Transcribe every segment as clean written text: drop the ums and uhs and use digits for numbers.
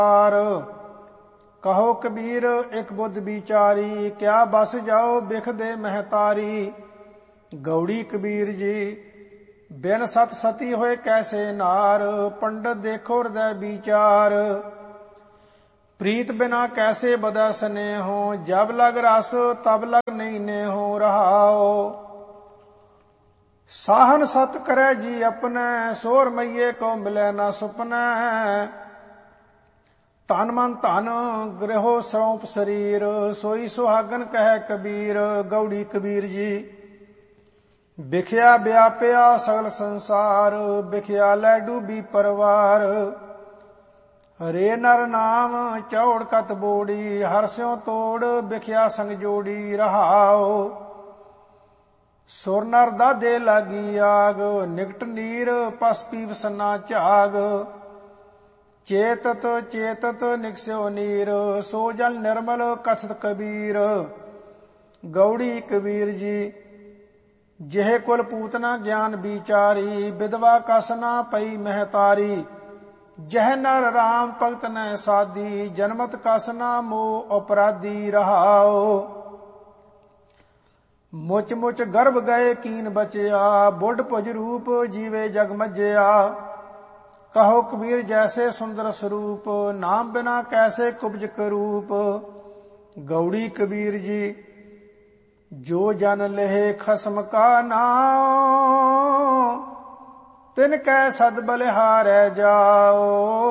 कहो कबीर एक बुध बिचारी, क्या बस जाओ बिख दे महतारी। गौड़ी कबीर जी बिन सत सती होए कैसे नार, पंडित देखो हृदय विचार। प्रीत बिना कैसे बदै स्नेहो, जब लग रस तब लग नहीं नेहो रहाओ। साहन सत करे जी अपने, सोर मैये को मिले न सुपने। तन मन धन गृहो सौंप शरीर, सोई सुहागन कहे कबीर। गौड़ी कबीर जी बिख्या व्याप्या सगल संसार, बिख्या लै डूबी परवार। हरे नर नाम चौड़ कत बोड़ी, हर स्यों तोड़ बिख्या संग जोड़ी रहाओ। सुर नर दादे लागी आग, निकट नीर पस पीव सन्ना झाग। चेतत चेतत निकस्यो नीर, सो जल निर्मल कथत कबीर। गौड़ी कबीर जी जेह कुल पूतना ज्ञान बिचारी, विधवा कसना पई महतारी। जह नर राम भगत न साधी, जन्मत कसना मोह अपराधी रहाओ। मुच मुच गर्भ गए कीन बचया, बुढ़ पुज रूप जीवे जग मज्जया। कहो कबीर जैसे सुंदर स्वरूप, नाम बिना कैसे कुब्ज करूप। गौड़ी कबीर जी जो जन लेहे खसम का नाम, तिनकै सद बलिहारै जाओ।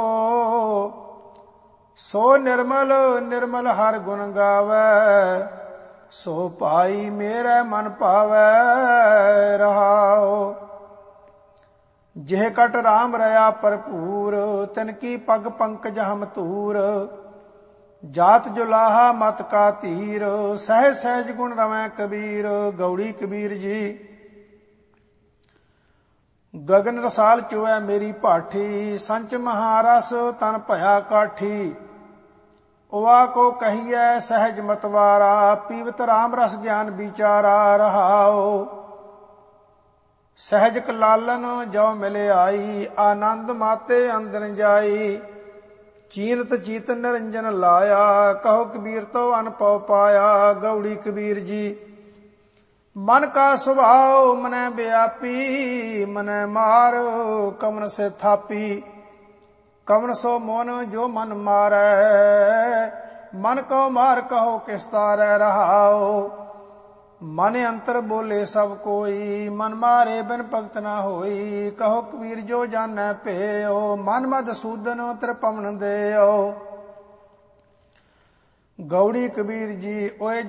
सो निर्मल निर्मल हर गुण गावै, सो पाई मेरे मन पावै रहाओ। जेह कट राम रया भरपूर, तिनकी पग पंकज हम तूर। जात जुलाहा मत का तीर, सहज सहज गुण रवै कबीर। गौड़ी कबीर जी गगन रसाल चुवै मेरी भाठी, संच महारस तन भया काठी। उवा को कहिए सहज मतवारा, पीवत राम रस ज्ञान विचारा रहाओ। सहज कलालन जो मिले आई, आनंद माते अंदर जाई। चीनत चीत निरंजन लाया, कहो कबीर तो अनपव पाया। गौड़ी कबीर जी मन का स्वभाव मनै व्यापी, मनै मार कवन से थापी। कवन सो मोन जो मन मारै, मन को मार कहो किस तारै रहाओ। मन अंतर बोले सब कोई, मन मारे बिन भगत न होई। कहो कबीर जो जानै पेओ, मन मधुसूदन त्रिपवन देओ। गौड़ी कबीर जी ओए